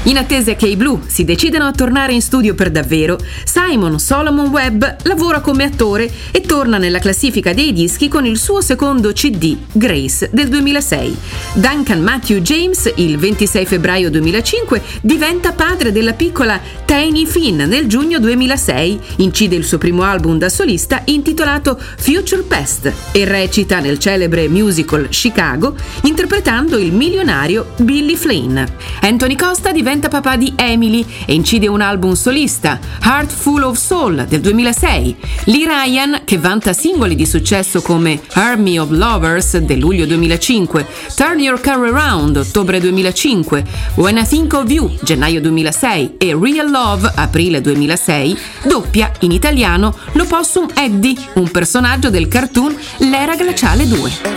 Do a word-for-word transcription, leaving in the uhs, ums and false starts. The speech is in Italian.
In attesa che i Blue si decidano a tornare in studio per davvero, Simon Solomon Webb lavora come attore e torna nella classifica dei dischi con il suo secondo C D, Grace, del duemilasei. Duncan Matthew James, il ventisei febbraio duemilacinque, diventa padre della piccola Tiny Finn nel giugno duemilasei, incide il suo primo album da solista intitolato Future Past e recita nel celebre musical Chicago interpretando il milionario Billy Flynn. Anthony Costa diventa papà di Emily e incide un album solista, Heart Full of Soul del duemilasei. Lee Ryan, che vanta singoli di successo come Army of Lovers del luglio duemilacinque, Turn Your Car Around ottobre duemilacinque, When I Think of You gennaio duemilasei e Real Love aprile duemilasei, doppia in italiano l'Opossum Eddie, un personaggio del cartoon L'Era Glaciale due.